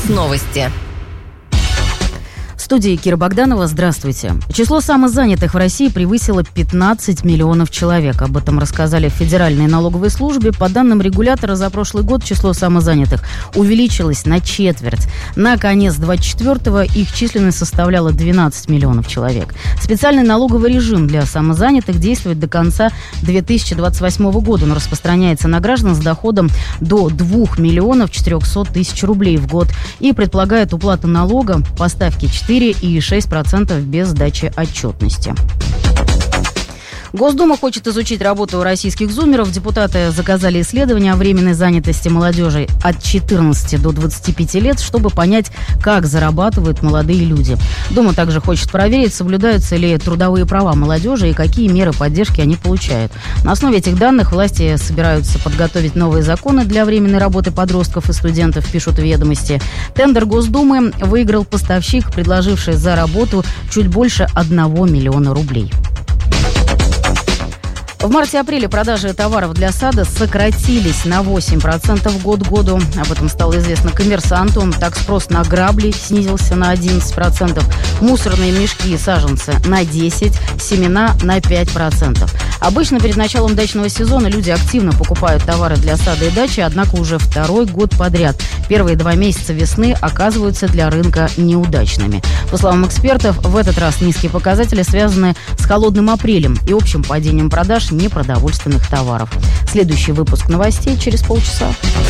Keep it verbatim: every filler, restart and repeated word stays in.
Госновости. В студии Кира Богданова. Здравствуйте. Число самозанятых в России превысило пятнадцать миллионов человек. Об этом рассказали в Федеральной налоговой службе. По данным регулятора, за прошлый год число самозанятых увеличилось на четверть. На конец двадцать четвёртого их численность составляла двенадцать миллионов человек. Специальный налоговый режим для самозанятых действует до конца две тысячи двадцать восьмого года. Он распространяется на граждан с доходом до двух миллионов четырехсот тысяч рублей в год и предполагает уплату налога по ставке четыре и шесть десятых процента без сдачи отчетности. Госдума хочет изучить работу российских зумеров. Депутаты заказали исследование о временной занятости молодежи от четырнадцати до двадцати пяти лет, чтобы понять, как зарабатывают молодые люди. Дума также хочет проверить, соблюдаются ли трудовые права молодежи и какие меры поддержки они получают. На основе этих данных власти собираются подготовить новые законы для временной работы подростков и студентов, пишут «Ведомости». Тендер Госдумы выиграл поставщик, предложивший за работу чуть больше одного миллиона рублей. В марте-апреле продажи товаров для сада сократились на восемь процентов год к году. Об этом стало известно «Коммерсанту». Так, спрос на грабли снизился на одиннадцать процентов, мусорные мешки и саженцы на десять процентов, семена на пять процентов. Обычно перед началом дачного сезона люди активно покупают товары для сада и дачи, однако уже второй год подряд первые два месяца весны оказываются для рынка неудачными. По словам экспертов, в этот раз низкие показатели связаны с холодным апрелем и общим падением продаж непродовольственных товаров. Следующий выпуск новостей через полчаса.